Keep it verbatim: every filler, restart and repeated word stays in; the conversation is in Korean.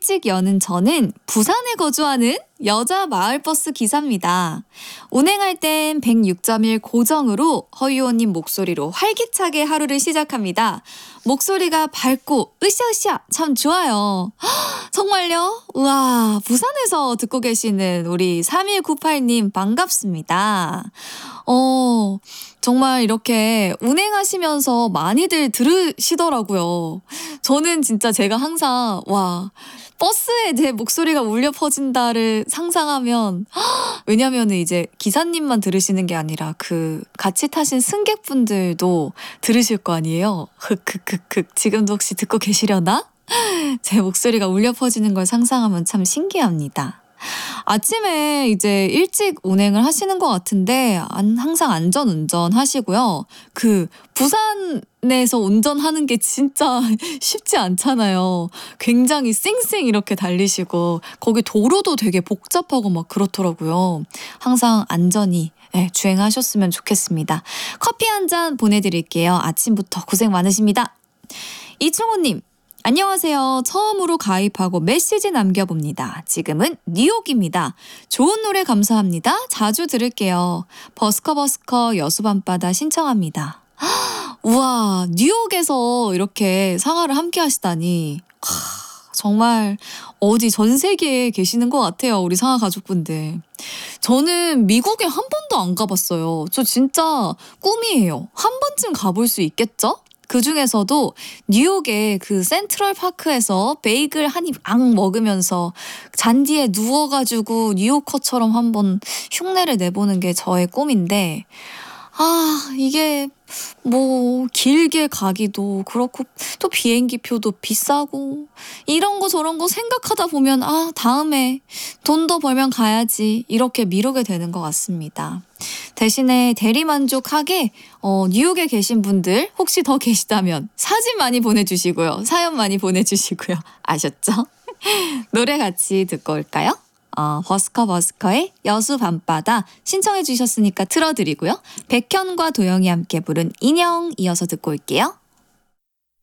일찍 여는 저는 부산에 거주하는 여자 마을버스 기사입니다. 운행할 땐 백육 점 일 고정으로 허유호님 목소리로 활기차게 하루를 시작합니다. 목소리가 밝고 으쌰으쌰 참 좋아요. 헉, 정말요? 우와, 부산에서 듣고 계시는 우리 삼일구팔님 반갑습니다. 어, 정말 이렇게 운행하시면서 많이들 들으시더라고요. 저는 진짜 제가 항상 와, 버스에 제 목소리가 울려 퍼진다를 상상하면, 왜냐면은 이제 기사님만 들으시는 게 아니라 그 같이 타신 승객분들도 들으실 거 아니에요. 흑흑흑흑 지금도 혹시 듣고 계시려나? 제 목소리가 울려 퍼지는 걸 상상하면 참 신기합니다. 아침에 이제 일찍 운행을 하시는 것 같은데 항상 안전 운전 하시고요. 그 부산에서 운전하는 게 진짜 쉽지 않잖아요. 굉장히 쌩쌩 이렇게 달리시고 거기 도로도 되게 복잡하고 막 그렇더라고요. 항상 안전히 네, 주행하셨으면 좋겠습니다. 커피 한 잔 보내드릴게요. 아침부터 고생 많으십니다. 이충호님. 안녕하세요. 처음으로 가입하고 메시지 남겨봅니다. 지금은 뉴욕입니다. 좋은 노래 감사합니다. 자주 들을게요. 버스커버스커 여수밤바다 신청합니다. 우와, 뉴욕에서 이렇게 상하를 함께 하시다니. 하, 정말 어디 전 세계에 계시는 것 같아요. 우리 상하 가족분들. 저는 미국에 한 번도 안 가봤어요. 저 진짜 꿈이에요. 한 번쯤 가볼 수 있겠죠? 그 중에서도 뉴욕의 그 센트럴 파크에서 베이글 한 입 앙 먹으면서 잔디에 누워가지고 뉴요커처럼 한번 흉내를 내보는 게 저의 꿈인데, 아, 이게 뭐 길게 가기도 그렇고 또 비행기 표도 비싸고 이런 거 저런 거 생각하다 보면 아, 다음에 돈 더 벌면 가야지 이렇게 미루게 되는 것 같습니다. 대신에 대리만족하게 어, 뉴욕에 계신 분들 혹시 더 계시다면 사진 많이 보내주시고요. 사연 많이 보내주시고요. 아셨죠? 노래 같이 듣고 올까요? 어, 버스커버스커의 여수 밤바다 신청해 주셨으니까 틀어드리고요. 백현과 도영이 함께 부른 인형 이어서 듣고 올게요.